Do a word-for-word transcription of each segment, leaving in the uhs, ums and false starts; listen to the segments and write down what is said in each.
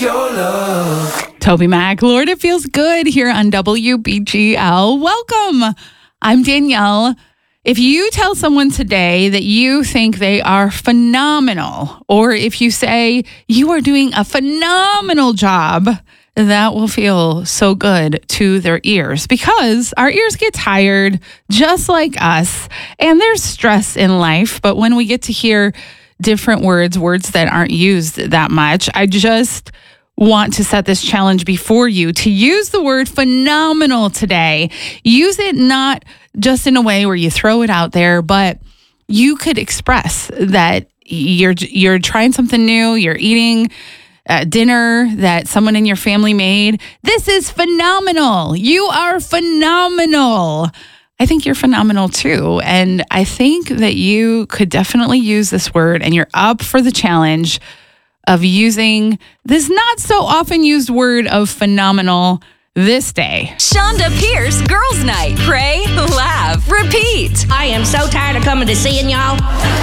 Your love. Toby Mac, Lord, it feels good here on W B G L. Welcome. I'm Danielle. If you tell someone today that you think they are phenomenal, or if you say you are doing a phenomenal job, that will feel so good to their ears, because our ears get tired just like us, and there's stress in life. But when we get to hear different words, words that aren't used that much, I just want to set this challenge before you to use the word phenomenal today. Use it not just in a way where you throw it out there, but you could express that you're you're trying something new, you're eating uh, dinner that someone in your family made. This is phenomenal. You are phenomenal. I think you're phenomenal too. And I think that you could definitely use this word, and you're up for the challenge of using this not so often used word of phenomenal this day. Shonda Pierce Girls Night. Pray, laugh, repeat. I am so tired of coming to seeing y'all.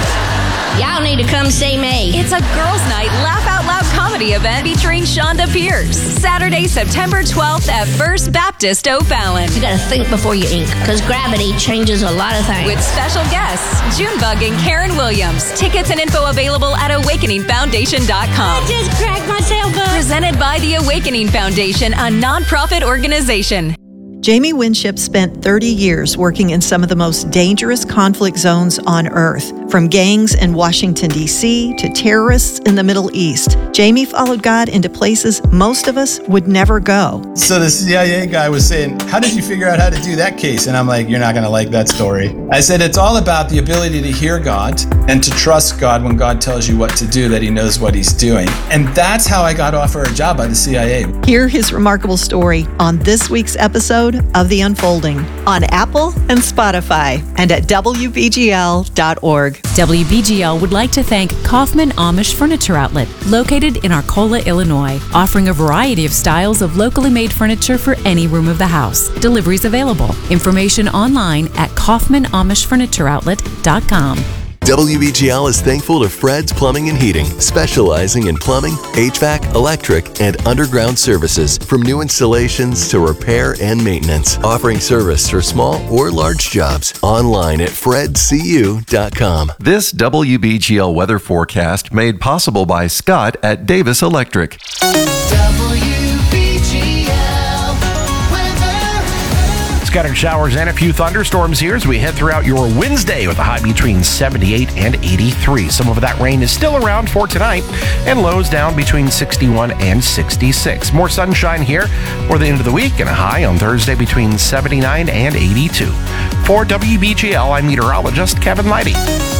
Y'all need to come see me. It's a Girls Night Laugh Out Loud comedy event featuring Shonda Pierce. Saturday, September twelfth at First Baptist O'Fallon. You gotta think before you ink, because gravity changes a lot of things. With special guests, Junebug and Karen Williams. Tickets and info available at awakening foundation dot com. I just cracked myself up. Presented by the Awakening Foundation, a nonprofit organization. Jamie Winship spent thirty years working in some of the most dangerous conflict zones on Earth, from gangs in Washington, D C to terrorists in the Middle East. Jamie followed God into places most of us would never go. So the C I A guy was saying, how did you figure out how to do that case? And I'm like, you're not going to like that story. I said, it's all about the ability to hear God and to trust God when God tells you what to do, that he knows what he's doing. And that's how I got offered a job by the C I A. Hear his remarkable story on this week's episode of The Unfolding on Apple and Spotify and at W B G L dot org. W B G L would like to thank Kaufman Amish Furniture Outlet, located in Arcola, Illinois, offering a variety of styles of locally made furniture for any room of the house. Deliveries available. Information online at kaufman amish furniture outlet dot com. W B G L is thankful to Fred's Plumbing and Heating, specializing in plumbing, H V A C, electric, and underground services, from new installations to repair and maintenance, offering service for small or large jobs. Online at fred c u dot com. This W B G L weather forecast made possible by Scott at Davis Electric. Scattered showers and a few thunderstorms here as we head throughout your Wednesday with a high between seventy-eight and eighty-three. Some of that rain is still around for tonight, and lows down between sixty-one and sixty-six. More sunshine here for the end of the week, and a high on Thursday between seventy-nine and eighty-two. For W B G L, I'm meteorologist Kevin Leidy.